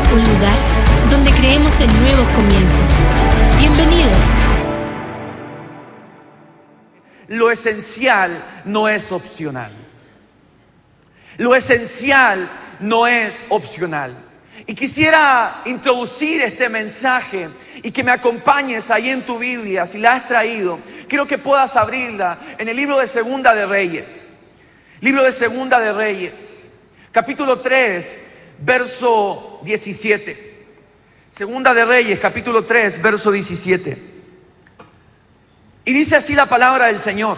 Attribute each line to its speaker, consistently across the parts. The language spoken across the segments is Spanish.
Speaker 1: un lugar donde creemos en nuevos comienzos. Bienvenidos.
Speaker 2: Lo esencial no es opcional. Lo esencial no es opcional. Y quisiera introducir este mensaje y que me acompañes ahí en tu Biblia, si la has traído. Quiero que puedas abrirla en el libro de Segunda de Reyes. Libro de Segunda de Reyes, capítulo 3, verso 17. Segunda de Reyes, capítulo 3, verso 17. Y dice así la palabra del Señor.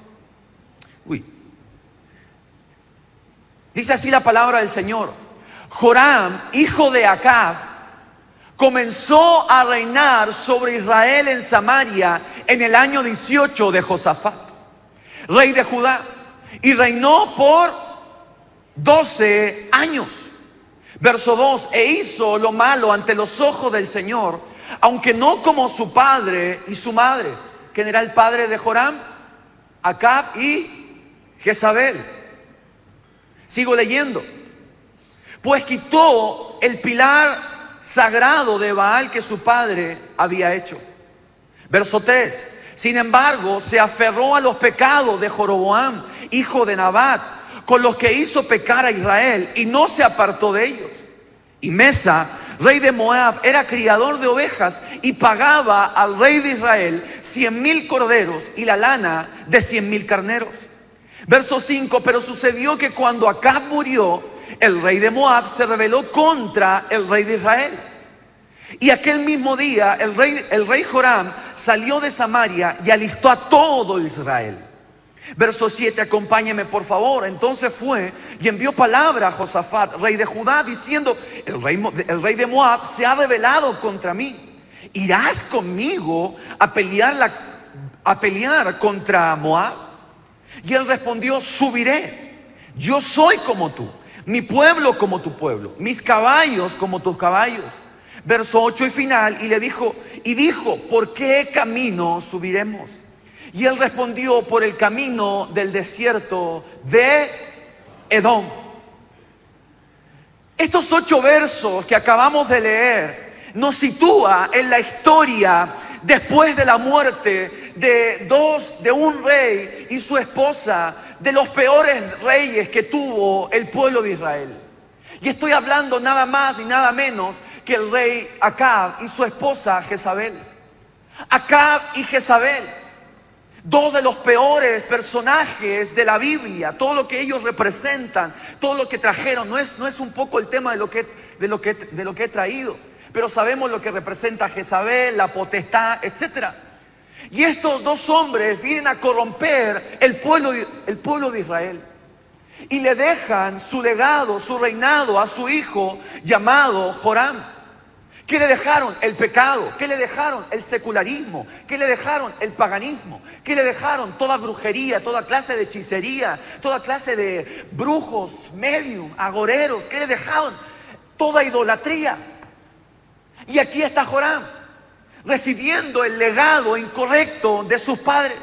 Speaker 2: Dice así la palabra del Señor. Joram, hijo de Acab, comenzó a reinar sobre Israel en Samaria en el año 18 de Josafat, rey de Judá, y reinó por 12 años. Verso 2: e hizo lo malo ante los ojos del Señor, aunque no como su padre y su madre. ¿Quién era el padre de Joram? Acab y Jezabel. Sigo leyendo. Pues quitó el pilar sagrado de Baal que su padre había hecho. Verso 3: sin embargo, se aferró a los pecados de Jeroboam, hijo de Nabat, con los que hizo pecar a Israel, y no se apartó de ellos. Y Mesa, rey de Moab, era criador de ovejas y pagaba al rey de Israel 100,000 corderos y la lana de 100,000 carneros. Verso 5: pero sucedió que cuando Acab murió, el rey de Moab se rebeló contra el rey de Israel. Y aquel mismo día el rey Joram salió de Samaria y alistó a todo Israel. Verso 7, acompáñeme por favor. Entonces fue y envió palabra a Josafat, rey de Judá, diciendo: el rey de Moab se ha rebelado contra mí. ¿Irás conmigo a pelear contra Moab? Y él respondió: subiré. Yo soy como tú, mi pueblo como tu pueblo, mis caballos como tus caballos. Verso 8 y final: y dijo: ¿por qué camino subiremos? Y él respondió: por el camino del desierto de Edom. Estos 8 versos que acabamos de leer nos sitúa en la historia después de la muerte de un rey y su esposa, de los peores reyes que tuvo el pueblo de Israel. Y estoy hablando nada más ni nada menos que el rey Acab y su esposa Jezabel. Acab y Jezabel, 2 de los peores personajes de la Biblia. Todo lo que ellos representan, todo lo que trajeron, no es un poco el tema de lo que he traído, pero sabemos lo que representa Jezabel, la potestad, etc. Y estos 2 hombres vienen a corromper el pueblo de Israel. Y le dejan su legado, su reinado a su hijo llamado Joram. ¿Qué le dejaron? El pecado. ¿Qué le dejaron? El secularismo. ¿Qué le dejaron? El paganismo. ¿Qué le dejaron? Toda brujería, toda clase de hechicería, toda clase de brujos, medium, agoreros. ¿Qué le dejaron? Toda idolatría. Y aquí está Joram, recibiendo el legado incorrecto de sus padres.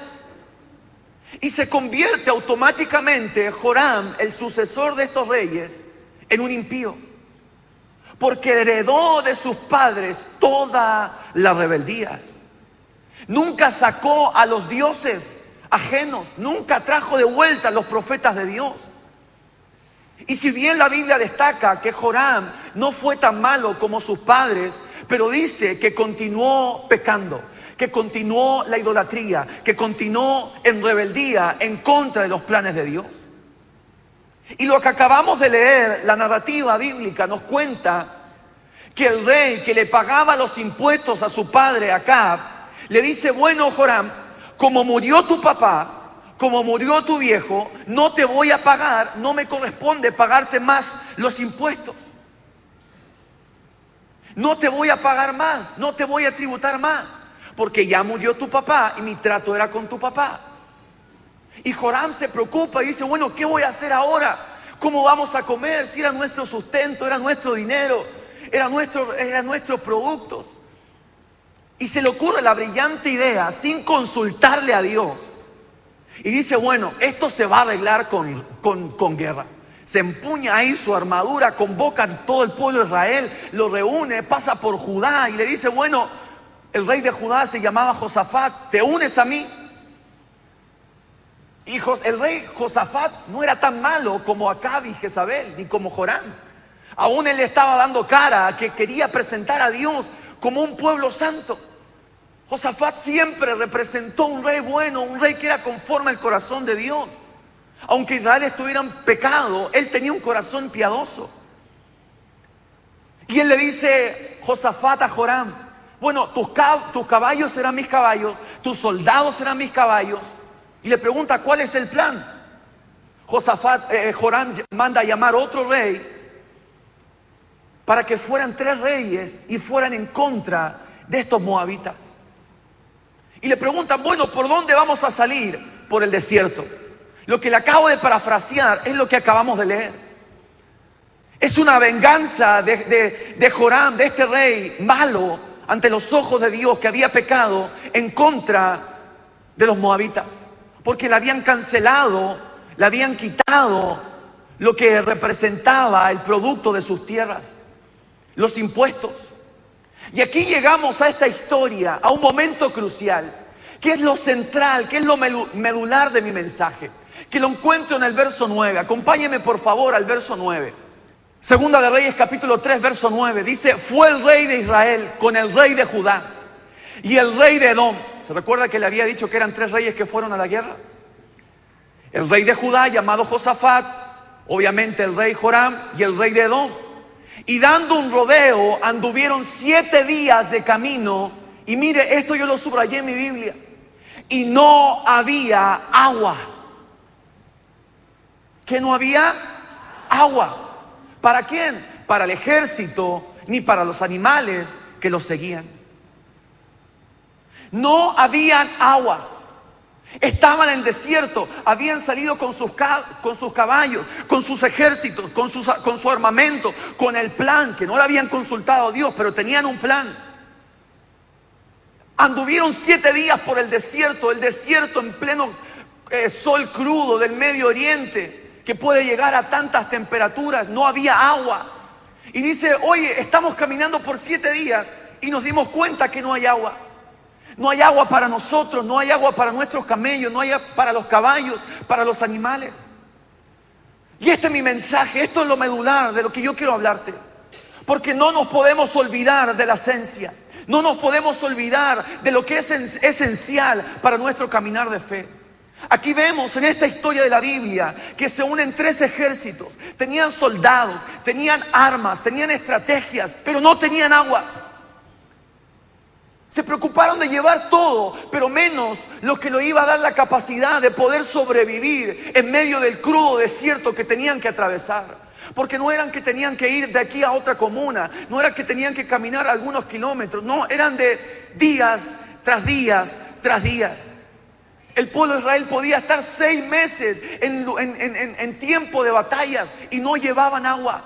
Speaker 2: Y se convierte automáticamente Joram, el sucesor de estos reyes, en un impío, porque heredó de sus padres toda la rebeldía. Nunca sacó a los dioses ajenos, nunca trajo de vuelta a los profetas de Dios. Y si bien la Biblia destaca que Joram no fue tan malo como sus padres, pero dice que continuó pecando, que continuó la idolatría, que continuó en rebeldía en contra de los planes de Dios. Y lo que acabamos de leer, la narrativa bíblica nos cuenta que el rey que le pagaba los impuestos a su padre Acab, le dice: bueno, Joram, como murió tu papá, como murió tu viejo, no te voy a pagar, no me corresponde pagarte más los impuestos. No te voy a pagar más, no te voy a tributar más, porque ya murió tu papá y mi trato era con tu papá. Y Joram se preocupa y dice: bueno, ¿qué voy a hacer ahora? ¿Cómo vamos a comer? Si era nuestro sustento, era nuestro dinero, eran nuestros productos. Y se le ocurre la brillante idea, sin consultarle a Dios, y dice: bueno, esto se va a arreglar con guerra. Se empuña ahí su armadura, convoca a todo el pueblo de Israel, lo reúne, pasa por Judá y le dice, bueno, el rey de Judá se llamaba Josafat, ¿te unes a mí? Y el rey Josafat no era tan malo como Acab y Jezabel, ni como Joram. Aún él le estaba dando cara a que quería presentar a Dios como un pueblo santo. Josafat siempre representó un rey bueno, un rey que era conforme al corazón de Dios. Aunque Israel estuviera en pecado, él tenía un corazón piadoso. Y él le dice, Josafat a Joram, bueno, tus caballos serán mis caballos, tus soldados serán mis caballos. Y le pregunta, ¿cuál es el plan? Joram manda a llamar otro rey para que fueran 3 reyes y fueran en contra de estos moabitas. Y le preguntan, bueno, ¿por dónde vamos a salir? Por el desierto. Lo que le acabo de parafrasear es lo que acabamos de leer. Es una venganza de Joram, de este rey malo, ante los ojos de Dios, que había pecado en contra de los moabitas. Porque le habían cancelado, le habían quitado lo que representaba el producto de sus tierras, los impuestos. Y aquí llegamos a esta historia, a un momento crucial, que es lo central, que es lo medular de mi mensaje, que lo encuentro en el verso 9. Acompáñeme por favor al verso 9. Segunda de Reyes capítulo 3 verso 9. Dice, fue el rey de Israel con el rey de Judá y el rey de Edom. ¿Se recuerda que le había dicho que eran 3 reyes que fueron a la guerra? El rey de Judá llamado Josafat, obviamente el rey Joram y el rey de Edom. Y dando un rodeo anduvieron 7 días de camino. Y mire, esto yo lo subrayé en mi Biblia. Y no había agua. ¿Que no había agua? ¿Para quién? Para el ejército, ni para los animales que los seguían. No habían agua. Estaban en el desierto, habían salido con sus caballos, con sus ejércitos, con su armamento, con el plan, que no le habían consultado a Dios, pero tenían un plan. Anduvieron 7 días por el desierto en pleno sol crudo del Medio Oriente, que puede llegar a tantas temperaturas. No había agua. Y dice, oye, estamos caminando por 7 días y nos dimos cuenta que no hay agua. No hay agua para nosotros, no hay agua para nuestros camellos, no hay agua para los caballos, para los animales. Y este es mi mensaje, esto es lo medular de lo que yo quiero hablarte. Porque no nos podemos olvidar de la esencia, no nos podemos olvidar de lo que es esencial para nuestro caminar de fe. Aquí vemos en esta historia de la Biblia que se unen 3 ejércitos, tenían soldados, tenían armas, tenían estrategias, pero no tenían agua. Se preocuparon de llevar todo, pero menos lo que le iba a dar la capacidad de poder sobrevivir en medio del crudo desierto que tenían que atravesar. Porque no eran que tenían que ir de aquí a otra comuna, no era que tenían que caminar algunos kilómetros, no, eran de días tras días tras días. El pueblo de Israel podía estar 6 meses en tiempo de batallas y no llevaban agua.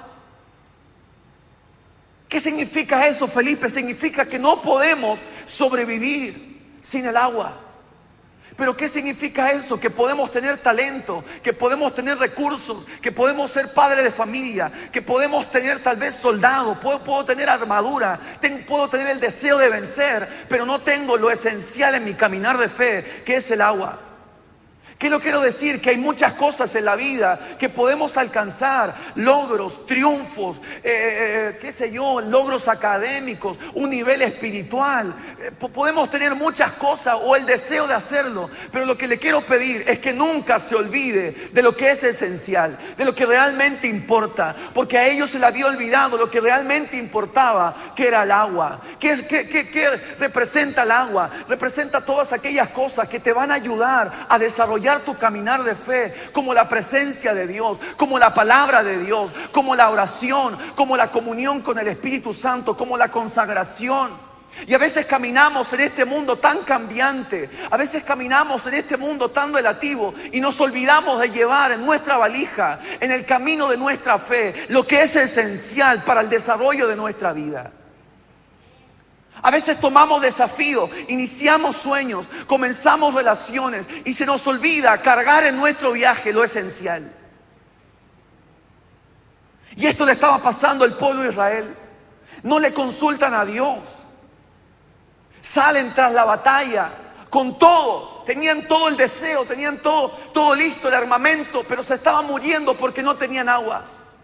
Speaker 2: ¿Qué significa eso, Felipe? Significa que no podemos sobrevivir sin el agua. Pero ¿qué significa eso? Que podemos tener talento, que podemos tener recursos, que podemos ser padres de familia, que podemos tener tal vez soldados, puedo tener armadura, puedo tener el deseo de vencer, pero no tengo lo esencial en mi caminar de fe, que es el agua. ¿Qué lo quiero decir? Que hay muchas cosas en la vida que podemos alcanzar, logros, triunfos, qué sé yo, logros académicos, un nivel espiritual. Podemos tener muchas cosas o el deseo de hacerlo, pero lo que le quiero pedir es que nunca se olvide de lo que es esencial, de lo que realmente importa, porque a ellos se les había olvidado lo que realmente importaba, que era el agua. ¿Qué representa el agua? Representa todas aquellas cosas que te van a ayudar a desarrollar tu caminar de fe, como la presencia de Dios, como la palabra de Dios, como la oración, como la comunión con el Espíritu Santo, como la consagración. Y a veces caminamos en este mundo tan cambiante, a veces caminamos en este mundo tan relativo y nos olvidamos de llevar en nuestra valija, en el camino de nuestra fe, lo que es esencial para el desarrollo de nuestra vida. A veces tomamos desafíos, iniciamos sueños, comenzamos relaciones y se nos olvida cargar en nuestro viaje lo esencial. Y esto le estaba pasando al pueblo de Israel. No le consultan a Dios. Salen tras la batalla con todo. Tenían todo el deseo, tenían todo listo, el armamento, pero se estaban muriendo porque no tenían agua.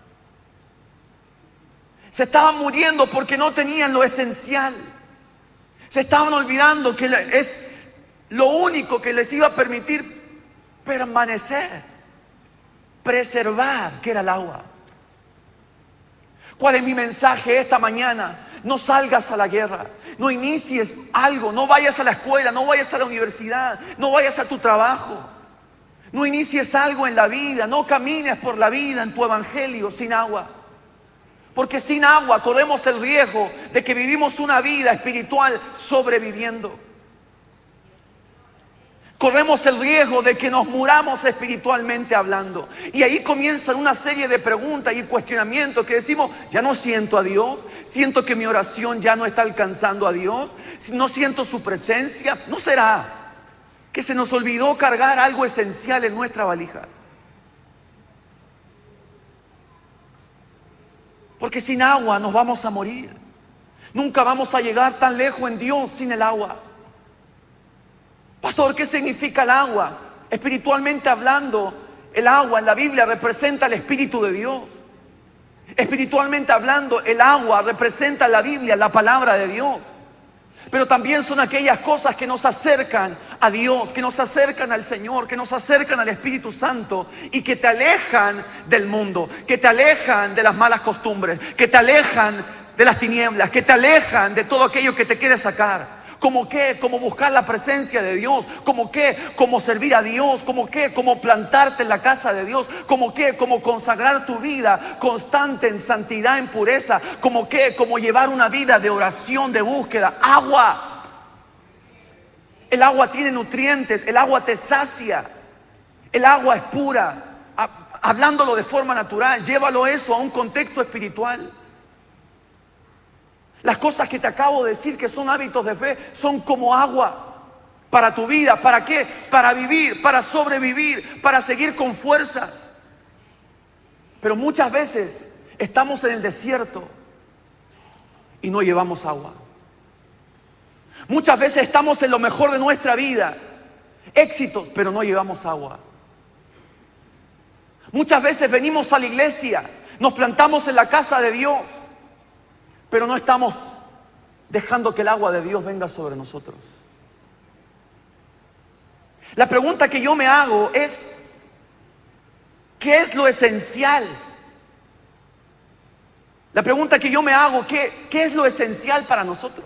Speaker 2: Se estaban muriendo porque no tenían lo esencial. Se estaban olvidando que es lo único que les iba a permitir permanecer, preservar, que era el agua. ¿Cuál es mi mensaje esta mañana? No salgas a la guerra, no inicies algo, no vayas a la escuela, no vayas a la universidad, no vayas a tu trabajo, no inicies algo en la vida, no camines por la vida en tu evangelio sin agua. Porque sin agua corremos el riesgo de que vivimos una vida espiritual sobreviviendo. Corremos el riesgo de que nos muramos espiritualmente hablando. Y ahí comienzan una serie de preguntas y cuestionamientos que decimos: ya no siento a Dios, siento que mi oración ya no está alcanzando a Dios, no siento su presencia. ¿No será que se nos olvidó cargar algo esencial en nuestra valija? Porque sin agua nos vamos a morir. Nunca vamos a llegar tan lejos en Dios sin el agua. Pastor, ¿qué significa el agua? Espiritualmente hablando, el agua en la Biblia representa el Espíritu de Dios. Espiritualmente hablando, el agua representa la Biblia, la palabra de Dios. Pero también son aquellas cosas que nos acercan a Dios, que nos acercan al Señor, que nos acercan al Espíritu Santo y que te alejan del mundo, que te alejan de las malas costumbres, que te alejan de las tinieblas, que te alejan de todo aquello que te quiere sacar. ¿Cómo qué? ¿Cómo buscar la presencia de Dios? ¿Cómo qué? ¿Cómo servir a Dios? ¿Cómo qué? ¿Cómo plantarte en la casa de Dios? ¿Cómo qué? ¿Cómo consagrar tu vida constante en santidad, en pureza? ¿Cómo qué? ¿Cómo llevar una vida de oración, de búsqueda? Agua. El agua tiene nutrientes, el agua te sacia, el agua es pura. Hablándolo de forma natural, llévalo eso a un contexto espiritual. Las cosas que te acabo de decir que son hábitos de fe son como agua para tu vida. ¿Para qué? Para vivir, para sobrevivir, para seguir con fuerzas. Pero muchas veces estamos en el desierto y no llevamos agua. Muchas veces estamos en lo mejor de nuestra vida, éxitos, pero no llevamos agua. Muchas veces venimos a la iglesia, nos plantamos en la casa de Dios, pero no estamos dejando que el agua de Dios venga sobre nosotros. La pregunta que yo me hago es: ¿qué es lo esencial? La pregunta que yo me hago, ¿qué es lo esencial para nosotros?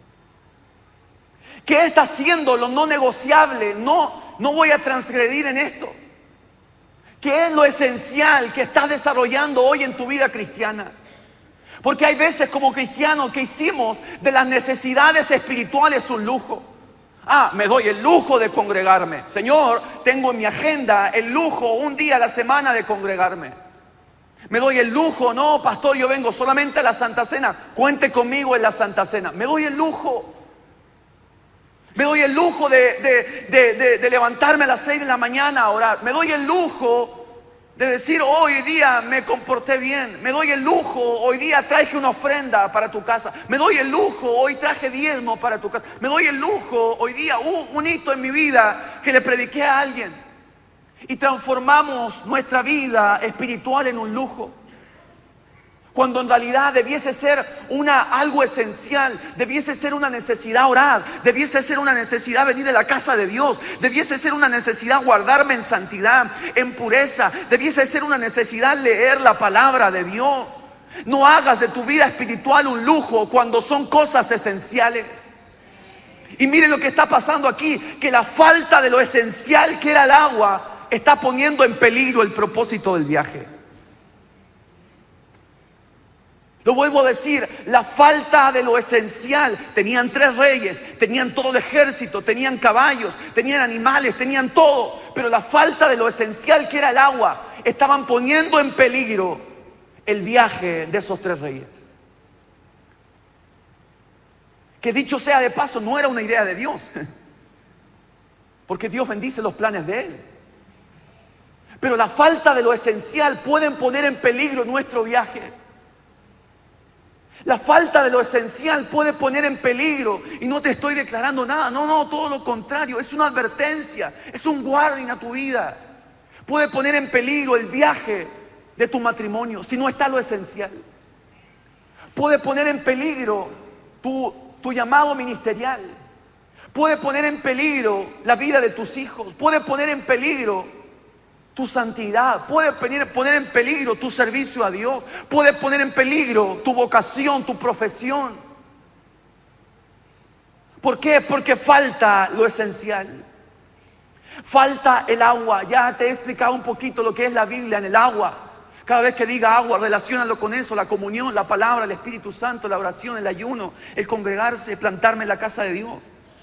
Speaker 2: ¿Qué está haciendo lo no negociable? No voy a transgredir en esto. ¿Qué es lo esencial que estás desarrollando hoy en tu vida cristiana? Porque hay veces como cristianos que hicimos de las necesidades espirituales un lujo. Me doy el lujo de congregarme. Señor, tengo en mi agenda el lujo un día a la semana de congregarme. Me doy el lujo, no, pastor, yo vengo solamente a la Santa Cena. Cuente conmigo en la Santa Cena. Me doy el lujo. Me doy el lujo de levantarme a las 6 de la mañana a orar. Me doy el lujo de decir: hoy día me comporté bien. Me doy el lujo, hoy día traje una ofrenda para tu casa. Me doy el lujo, hoy traje diezmo para tu casa. Me doy el lujo, hoy día un hito en mi vida que le prediqué a alguien. Y transformamos nuestra vida espiritual en un lujo, cuando en realidad debiese ser algo esencial. Debiese ser una necesidad orar, debiese ser una necesidad venir a la casa de Dios, debiese ser una necesidad guardarme en santidad, en pureza, debiese ser una necesidad leer la palabra de Dios. No hagas de tu vida espiritual un lujo cuando son cosas esenciales. Y miren lo que está pasando aquí, que la falta de lo esencial que era el agua está poniendo en peligro el propósito del viaje. Lo vuelvo a decir, la falta de lo esencial. Tenían 3 reyes, tenían todo el ejército, tenían caballos, tenían animales, tenían todo. Pero la falta de lo esencial que era el agua, estaban poniendo en peligro el viaje de esos 3 reyes. Que dicho sea de paso, no era una idea de Dios, porque Dios bendice los planes de Él. Pero la falta de lo esencial pueden poner en peligro nuestro viaje. La falta de lo esencial puede poner en peligro, y no te estoy declarando nada, no, todo lo contrario, es una advertencia, es un warning a tu vida. Puede poner en peligro el viaje de tu matrimonio si no está lo esencial. Puede poner en peligro tu llamado ministerial. Puede poner en peligro la vida de tus hijos. Puede poner en peligro tu santidad. Puede poner en peligro tu servicio a Dios. Puede poner en peligro tu vocación, tu profesión. ¿Por qué? Porque falta lo esencial. Falta el agua. Ya te he explicado un poquito lo que es la Biblia en el agua. Cada vez que diga agua, relaciónalo con eso: la comunión, la palabra, el Espíritu Santo, la oración, el ayuno, el congregarse, plantarme en la casa de Dios.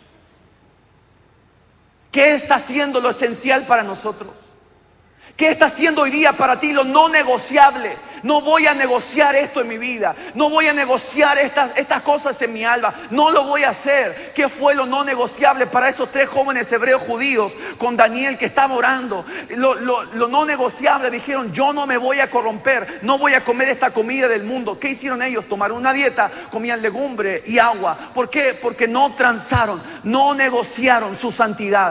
Speaker 2: ¿Qué está haciendo lo esencial para nosotros? ¿Qué está haciendo hoy día para ti lo no negociable? No voy a negociar esto en mi vida. No voy a negociar estas cosas en mi alma. No lo voy a hacer. ¿Qué fue lo no negociable para esos 3 jóvenes hebreos judíos con Daniel que estaba orando? Lo no negociable, dijeron: yo no me voy a corromper. No voy a comer esta comida del mundo. ¿Qué hicieron ellos? Tomaron una dieta, comían legumbre y agua. ¿Por qué? Porque no transaron, no negociaron su santidad.